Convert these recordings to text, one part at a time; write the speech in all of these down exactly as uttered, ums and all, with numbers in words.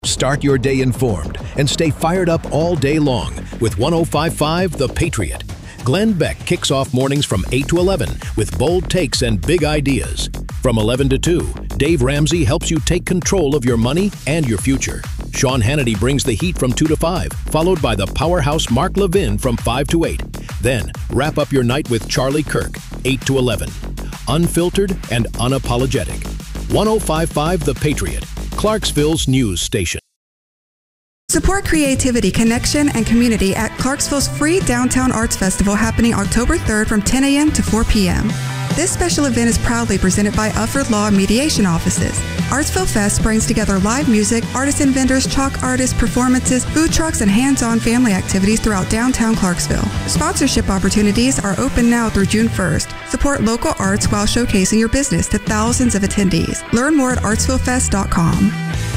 Start your day informed and stay fired up all day long with one oh five point five The Patriot. Glenn Beck kicks off mornings from eight to eleven with bold takes and big ideas. From eleven to two, Dave Ramsey helps you take control of your money and your future. Sean Hannity brings the heat from two to five, followed by the powerhouse Mark Levin from five to eight. Then, wrap up your night with Charlie Kirk, eight to eleven. Unfiltered and unapologetic. one oh five point five The Patriot, Clarksville's news station. Support creativity, connection, and community at Clarksville's free Downtown Arts Festival happening October third from ten a.m. to four p.m. This special event is proudly presented by Ufford Law Mediation Offices. Artsville Fest brings together live music, artisan vendors, chalk artists, performances, food trucks, and hands-on family activities throughout downtown Clarksville. Sponsorship opportunities are open now through June first. Support local arts while showcasing your business to thousands of attendees. Learn more at artsville fest dot com.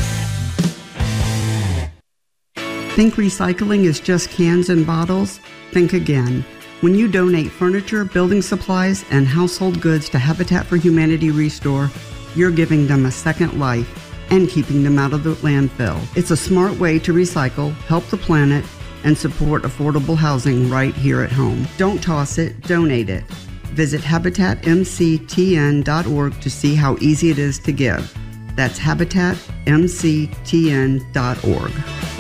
Think recycling is just cans and bottles? Think again. When you donate furniture, building supplies, and household goods to Habitat for Humanity Restore, you're giving them a second life and keeping them out of the landfill. It's a smart way to recycle, help the planet, and support affordable housing right here at home. Don't toss it, donate it. Visit habitat m c t n dot org to see how easy it is to give. That's habitat m c t n dot org.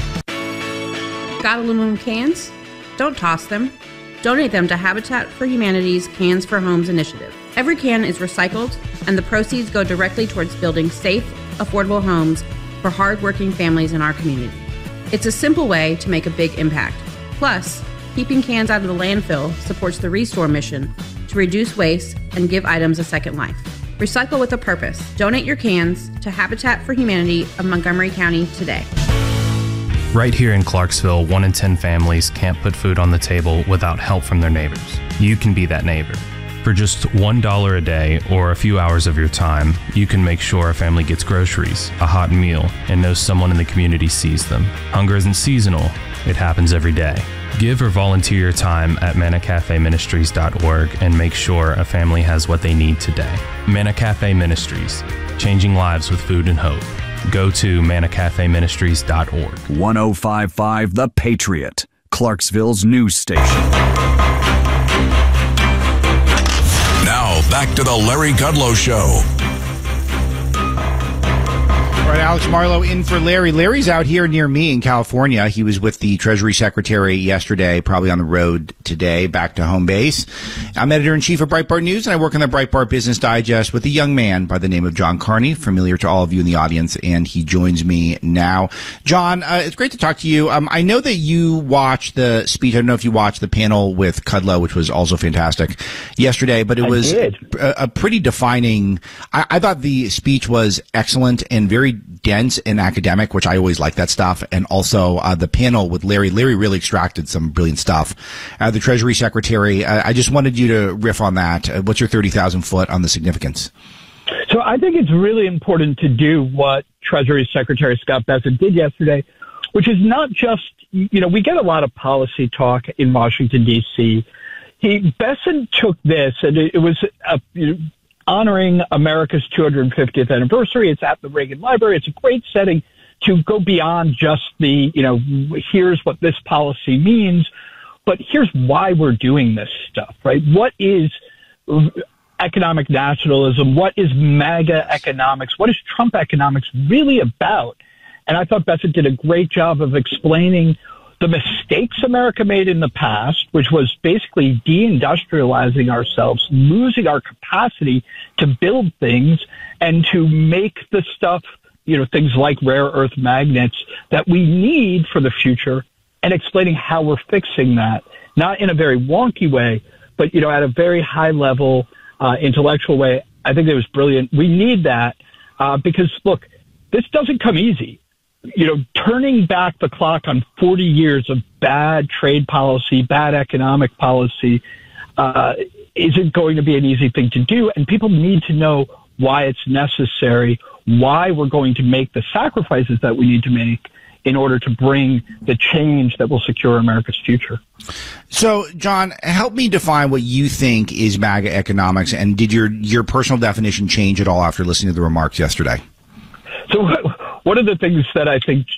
Got aluminum cans? Don't toss them. Donate them to Habitat for Humanity's Cans for Homes initiative. Every can is recycled, and the proceeds go directly towards building safe, affordable homes for hardworking families in our community. It's a simple way to make a big impact. Plus, keeping cans out of the landfill supports the Restore mission to reduce waste and give items a second life. Recycle with a purpose. Donate your cans to Habitat for Humanity of Montgomery County today. Right here in Clarksville, one in ten families can't put food on the table without help from their neighbors. You can be that neighbor. For just one dollar a day or a few hours of your time, you can make sure a family gets groceries, a hot meal, and knows someone in the community sees them. Hunger isn't seasonal. It happens every day. Give or volunteer your time at manna cafe ministries dot org and make sure a family has what they need today. Manna Cafe Ministries, changing lives with food and hope. Go to manna cafe ministries dot org. one oh five point five The Patriot, Clarksville's news station. Now, back to the Larry Kudlow Show. All right, Alex Marlowe in for Larry. Larry's out here near me in California. He was with the Treasury Secretary yesterday, probably on the road today, back to home base. I'm editor-in-chief of Breitbart News, and I work on the Breitbart Business Digest with a young man by the name of John Carney, familiar to all of you in the audience, and he joins me now. John, uh, it's great to talk to you. Um, I know that you watched the speech. I don't know if you watched the panel with Kudlow, which was also fantastic yesterday, but it I was did. a, a pretty defining. I, I thought the speech was excellent and very dense and academic, which I always like that stuff. And also uh, the panel with Larry. Larry really extracted some brilliant stuff. Uh, the Treasury Secretary, uh, I just wanted you to riff on that. Uh, what's your thirty thousand foot on the significance? So I think it's really important to do what Treasury Secretary Scott Bessent did yesterday, which is not just, you know, we get a lot of policy talk in Washington, D C. He, Bessent took this, and it, it was a, you know, honoring America's two hundred fiftieth anniversary. It's at the Reagan Library. It's a great setting to go beyond just the, you know, here's what this policy means, but here's why we're doing this stuff, right? What is economic nationalism? What is MAGA economics? What is Trump economics really about? And I thought Bessent did a great job of explaining the mistakes America made in the past, which was basically deindustrializing ourselves, losing our capacity to build things and to make the stuff, you know, things like rare earth magnets that we need for the future, and explaining how we're fixing that, not in a very wonky way, but, you know, at a very high level, uh, intellectual way. I think it was brilliant. We need that uh, because, look, this doesn't come easy. You know, turning back the clock on forty years of bad trade policy, bad economic policy, uh, isn't going to be an easy thing to do. And people need to know why it's necessary, why we're going to make the sacrifices that we need to make in order to bring the change that will secure America's future. So, John, help me define what you think is MAGA economics, and did your, your personal definition change at all after listening to the remarks yesterday? So one of the things that I think